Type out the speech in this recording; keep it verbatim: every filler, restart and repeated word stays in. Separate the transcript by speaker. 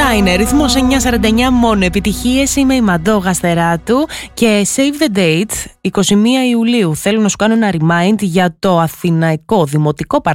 Speaker 1: Αυτά είναι. Ρυθμός εννιά σαράντα εννιά μόνο επιτυχίες. Είμαι η Μαντώ Γαστεράτου και save the date είκοσι μία Ιουλίου. Θέλω να σου κάνω ένα remind για το Αθηναϊκό Δημοτικό